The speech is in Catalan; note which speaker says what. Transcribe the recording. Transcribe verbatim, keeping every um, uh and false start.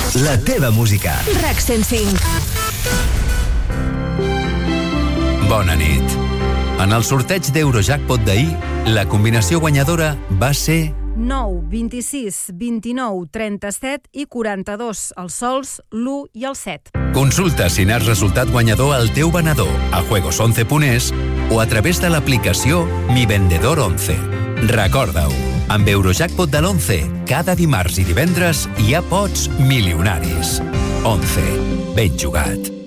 Speaker 1: La teva música.
Speaker 2: RAC cent cinc.
Speaker 3: Bona nit. En el sorteig d'Eurojackpot d'ahir, la combinació guanyadora va ser
Speaker 4: nou, vint-i-sis, vint-i-nou, trenta-set i quaranta-dos, els sols, l'u i el set.
Speaker 3: Consulta si n'has resultat guanyador al teu venedor a juegos once punt es o a través de l'aplicació Mi Vendedor once. Recorda-ho, amb Eurojackpot de l'once, cada dimarts i divendres hi ha pots milionaris. once. Ben jugat.